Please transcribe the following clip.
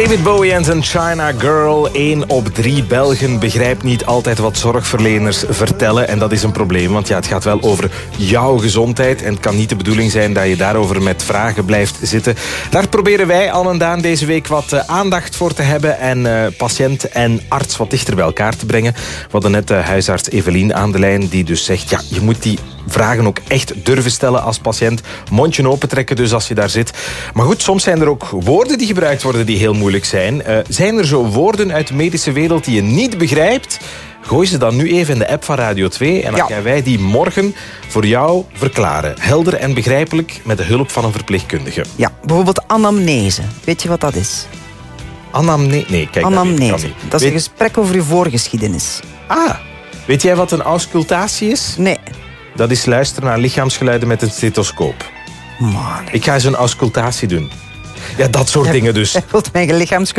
David Bowie en zijn China Girl. 1 op 3 Belgen begrijpt niet altijd wat zorgverleners vertellen. En dat is een probleem, want ja, het gaat wel over jouw gezondheid. En het kan niet de bedoeling zijn dat je daarover met vragen blijft zitten. Daar proberen wij, Anne en Daan, deze week wat aandacht voor te hebben. En patiënt en arts wat dichter bij elkaar te brengen. We hadden net huisarts Evelien aan de lijn, die dus zegt, ja, je moet die vragen ook echt durven stellen als patiënt. Mondje opentrekken dus als je daar zit. Maar goed, soms zijn er ook woorden die gebruikt worden die heel moeilijk zijn. Zijn er zo woorden uit de medische wereld die je niet begrijpt? Gooi ze dan nu even in de app van Radio 2 en dan gaan wij die morgen voor jou verklaren. Helder en begrijpelijk met de hulp van een verpleegkundige. Ja, bijvoorbeeld anamnese. Weet je wat dat is? Anamnese? Nee, kijk, anamnese. Dat is een gesprek over je voorgeschiedenis. Ah, weet jij wat een auscultatie is? Nee. Dat is luisteren naar lichaamsgeluiden met een stethoscoop. Man. Ik ga eens een auscultatie doen. Ja, dat soort dingen dus. Hij wilt mijn lichaamsgeluid